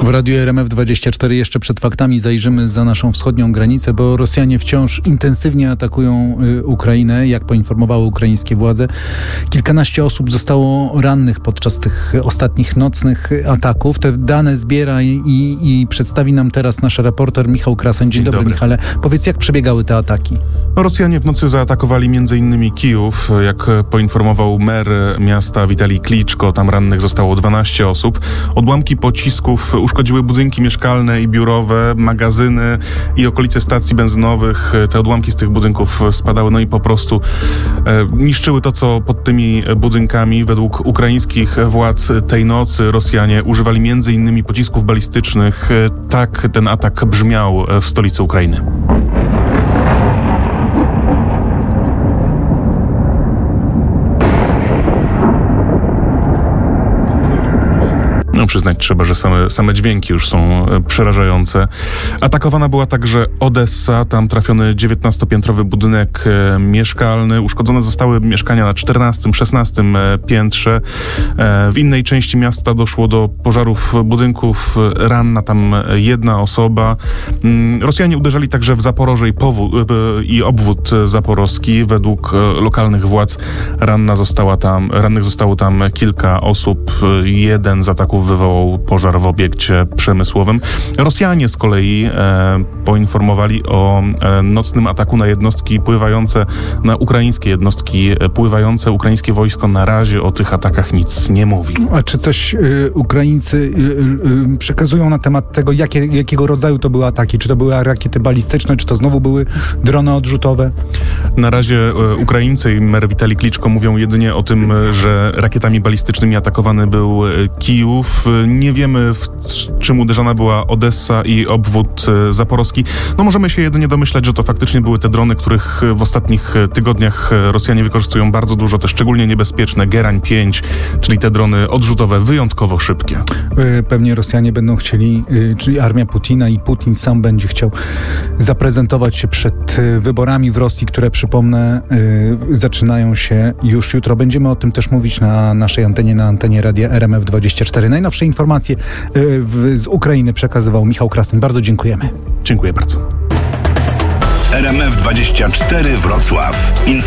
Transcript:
W Radiu RMF24 jeszcze przed faktami zajrzymy za naszą wschodnią granicę, bo Rosjanie wciąż intensywnie atakują Ukrainę, jak poinformowały ukraińskie władze. Kilkanaście osób zostało rannych podczas tych ostatnich nocnych ataków. Te dane zbiera i przedstawi nam teraz nasz reporter Michał Krasoń. Dzień dobry, Michale. Powiedz, jak przebiegały te ataki? Rosjanie w nocy zaatakowali m.in. Kijów. Jak poinformował mer miasta Witalij Kliczko, tam rannych zostało 12 osób. Odłamki pocisków uszkodziły budynki mieszkalne i biurowe, magazyny i okolice stacji benzynowych. Te odłamki z tych budynków spadały, no i po prostu niszczyły to, co pod tymi budynkami. Według ukraińskich władz tej nocy Rosjanie używali m.in. pocisków balistycznych. Tak ten atak brzmiał w stolicy Ukrainy. Przyznać trzeba, że same dźwięki już są przerażające. Atakowana była także Odessa, tam trafiony 19-piętrowy budynek mieszkalny. Uszkodzone zostały mieszkania na 14, 16 piętrze. W innej części miasta doszło do pożarów budynków, ranna tam jedna osoba. Rosjanie uderzali także w Zaporoże i obwód zaporowski. Według lokalnych władz rannych zostało tam kilka osób. Jeden z ataków wywołał pożar w obiekcie przemysłowym. Rosjanie z kolei poinformowali o nocnym ataku na jednostki pływające, na ukraińskie jednostki pływające. Ukraińskie wojsko na razie o tych atakach nic nie mówi. A czy coś Ukraińcy przekazują na temat tego, jakiego rodzaju to były ataki? Czy to były rakiety balistyczne, czy to znowu były drony odrzutowe? Na razie Ukraińcy i mer Witalij Kliczko mówią jedynie o tym, że rakietami balistycznymi atakowany był Kijów. Nie wiemy, czym uderzona była Odessa i obwód zaporowski. No możemy się jedynie domyślać, że to faktycznie były te drony, których w ostatnich tygodniach Rosjanie wykorzystują bardzo dużo, te szczególnie niebezpieczne Gerań 5, czyli te drony odrzutowe, wyjątkowo szybkie. Pewnie Rosjanie będą chcieli, czyli armia Putina i Putin sam będzie chciał zaprezentować się przed wyborami w Rosji, które, przypomnę, zaczynają się już jutro. Będziemy o tym też mówić na naszej antenie, na antenie Radia RMF24. Najnowsze informacje z Ukrainy przekazywał Michał Krasoń. Bardzo dziękujemy. Dziękuję bardzo. RMF24 Wrocław.